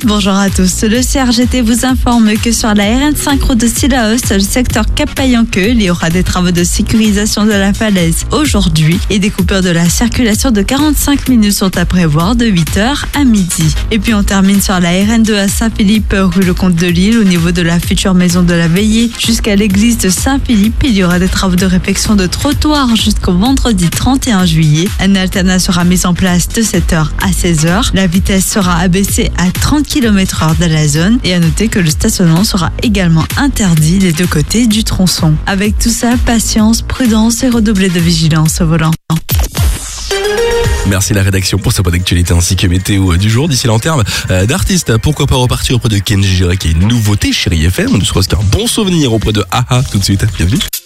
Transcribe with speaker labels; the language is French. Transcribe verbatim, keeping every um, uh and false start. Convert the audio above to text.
Speaker 1: Bonjour à tous. Le C R G T vous informe que sur la R N cinq route de Cilaos, le secteur Cap-Payanqueux, il y aura des travaux de sécurisation de la falaise aujourd'hui et des coupures de la circulation de quarante-cinq minutes sont à prévoir de huit heures à midi. Et puis on termine sur la R N deux à Saint-Philippe, rue Le Comte de Lille, au niveau de la future maison de la Veillée jusqu'à l'église de Saint-Philippe. Il y aura des travaux de réfection de trottoir jusqu'au vendredi trente et un juillet. Un alternat sera mis en place de sept heures à seize heures. La vitesse sera abaissée à trente kilomètres heure dans la zone et à noter que le stationnement sera également interdit des deux côtés du tronçon. Avec tout ça, patience, prudence et redoubler de vigilance au volant.
Speaker 2: Merci la rédaction pour ce point d'actualité ainsi que météo du jour. D'ici là, en termes euh, d'artistes, pourquoi pas repartir auprès de Kenji Girac qui est une nouveauté chérie F M. On ne serait qu'un bon souvenir auprès de A A tout de suite. Bienvenue.